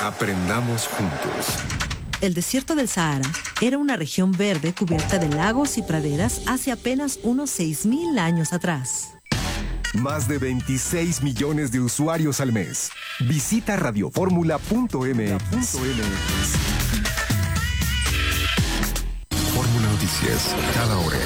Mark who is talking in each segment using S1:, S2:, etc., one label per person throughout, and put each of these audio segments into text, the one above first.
S1: Aprendamos juntos.
S2: El desierto del Sahara era una región verde cubierta de lagos y praderas hace apenas unos 6.000 años atrás.
S1: Más de 26 millones de usuarios al mes. Visita radioformula.mx. Fórmula Noticias, cada hora.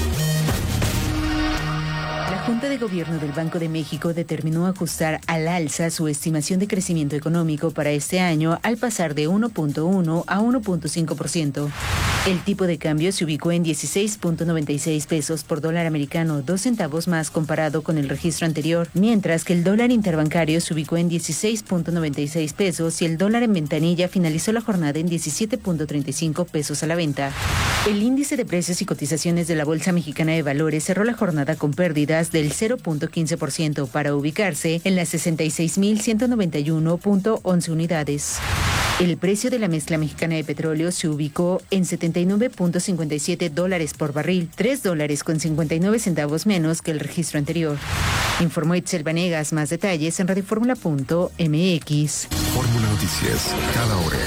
S3: La Junta de Gobierno del Banco de México determinó ajustar al alza su estimación de crecimiento económico para este año al pasar de 1.1 a 1.5%. El tipo de cambio se ubicó en 16.96 pesos por dólar americano, 2 centavos más comparado con el registro anterior, mientras que el dólar interbancario se ubicó en 16.96 pesos y el dólar en ventanilla finalizó la jornada en 17.35 pesos a la venta. El índice de precios y cotizaciones de la Bolsa Mexicana de Valores cerró la jornada con pérdidas del 0.15% para ubicarse en las 66.191.11 unidades. El precio de la mezcla mexicana de petróleo se ubicó en $79.57 por barril, $3.59 menos que el registro anterior. Informó Itzel Vanegas. Más detalles en radioformula.mx.
S1: Fórmula Noticias, cada hora.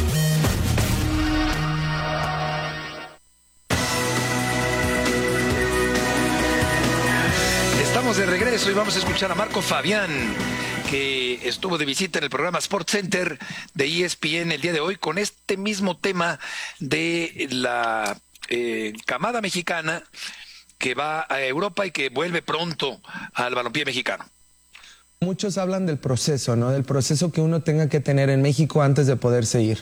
S4: Estamos de regreso y vamos a escuchar a Marco Fabián, que estuvo de visita en el programa Sports Center de ESPN el día de hoy con este mismo tema de la camada mexicana que va a Europa y que vuelve pronto al balompié mexicano.
S5: Muchos hablan del proceso, ¿no? Del proceso que uno tenga que tener en México antes de poderse ir.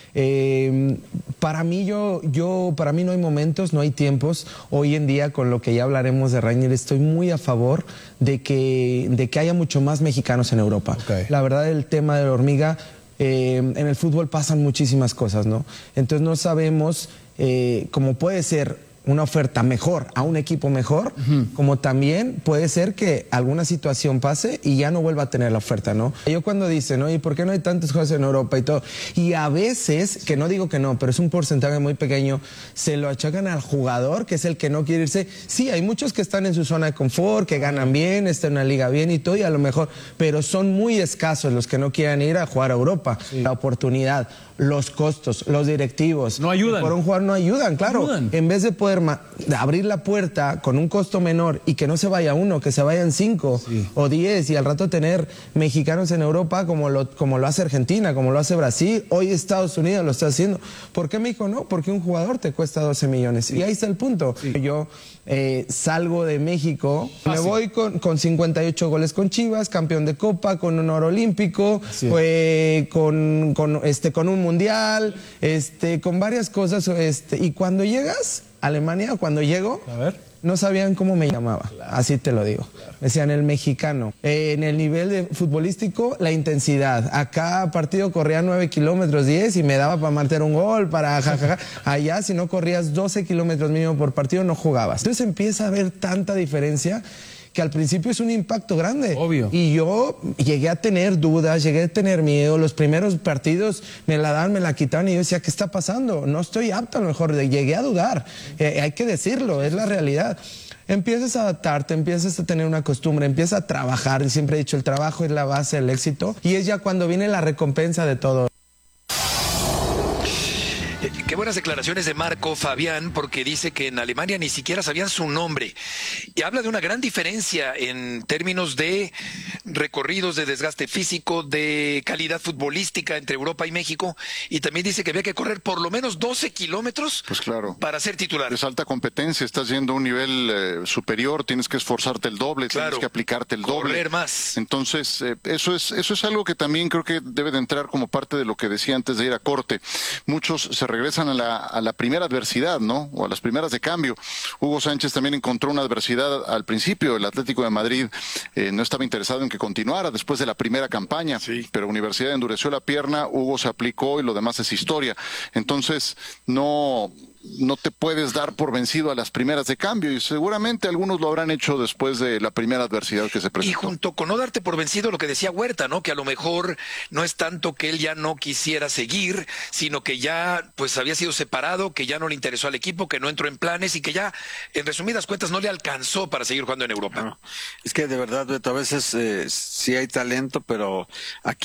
S5: Para mí para mí no hay momentos, no hay tiempos. Hoy en día, con lo que ya hablaremos de Reinier, estoy muy a favor de que haya mucho más mexicanos en Europa. Okay. La verdad, el tema de la hormiga, en el fútbol pasan muchísimas cosas, ¿no? Entonces no sabemos cómo puede ser una oferta mejor a un equipo mejor, como también puede ser que alguna situación pase y ya no vuelva a tener la oferta, ¿no? Yo cuando dicen, ¿no? ¿Y por qué no hay tantos juegos en Europa y todo? Y a veces, que no digo que no, pero es un porcentaje muy pequeño, se lo achacan al jugador, que es el que no quiere irse. Sí, hay muchos que están en su zona de confort, que ganan bien, están en una liga bien y todo, y a lo mejor, pero son muy escasos los que no quieran ir a jugar a Europa. Sí. La oportunidad, los costos, los directivos.
S6: No ayudan.
S5: Por un jugador no ayudan, claro. No ayudan. En vez de poder abrir la puerta con un costo menor y que no se vaya uno, que se vayan 5 o 10 y al rato tener mexicanos en Europa como lo hace Argentina, como lo hace Brasil, hoy Estados Unidos lo está haciendo. ¿Por qué México no? Porque un jugador te cuesta 12 millones. Y ahí está el punto. Sí. Yo salgo de México, me voy con 58 goles con Chivas, campeón de Copa, con un oro olímpico, con un mundial, con varias cosas, y cuando llegas a Alemania, cuando llego, no sabían cómo me llamaba, así te lo digo. Me decían el mexicano. En el nivel futbolístico, la intensidad. Acá partido corría 9 kilómetros 10 y me daba para meter un gol, para jajaja. Allá, si no corrías 12 kilómetros mínimo por partido, no jugabas. Entonces empieza a haber tanta diferencia que al principio es un impacto grande. Obvio. Y yo llegué a tener dudas, llegué a tener miedo. Los primeros partidos me la daban, me la quitaban y yo decía, ¿qué está pasando? No estoy apto, a lo mejor llegué a dudar. Hay que decirlo, es la realidad. Empiezas a adaptarte, empiezas a tener una costumbre, empiezas a trabajar. Siempre he dicho, el trabajo es la base del éxito y es ya cuando viene la recompensa de todo.
S4: Qué buenas declaraciones de Marco Fabián, porque dice que en Alemania ni siquiera sabían su nombre. Y habla de una gran diferencia en términos de recorridos, de desgaste físico, de calidad futbolística entre Europa y México. Y también dice que había que correr por lo menos 12 kilómetros para ser titular.
S7: Es alta competencia, estás yendo a un nivel superior, tienes que esforzarte el doble, tienes que aplicarte el doble.
S4: Correr más.
S7: Entonces, eso es algo que también creo que debe de entrar como parte de lo que decía antes de ir a corte. Muchos se regresan a la primera adversidad, ¿no? O a las primeras de cambio. Hugo Sánchez también encontró una adversidad al principio. El Atlético de Madrid no estaba interesado en que continuara después de la primera campaña, pero Universidad endureció la pierna, Hugo se aplicó y lo demás es historia. Entonces, no te puedes dar por vencido a las primeras de cambio y seguramente algunos lo habrán hecho después de la primera adversidad que se presentó.
S4: Y junto con no darte por vencido, lo que decía Huerta, ¿no? Que a lo mejor no es tanto que él ya no quisiera seguir, sino que ya pues había sido separado, que ya no le interesó al equipo, que no entró en planes y que ya, en resumidas cuentas, no le alcanzó para seguir jugando en Europa.
S8: Es que de verdad, Beto, a veces sí hay talento, pero aquí